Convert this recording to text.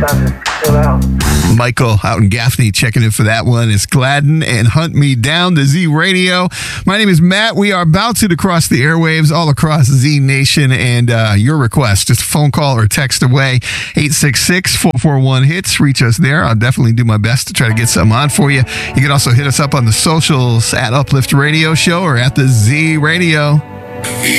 time to chill out. Michael out in Gaffney checking in for that one. It's Gladden and Hunt Me Down to Z Radio. My name is Matt. We are bouncing across the airwaves all across Z Nation, and your request, just a phone call or text away, 866-441-HITS. Reach us there. I'll definitely do my best to try to get something on for you. You can also hit us up on the socials at Uplift Radio Show or at the Z Radio.